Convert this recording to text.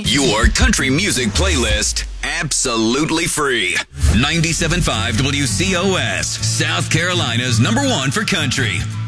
Your country music playlist, absolutely free. 97.5 WCOS, South Carolina's #1 for country.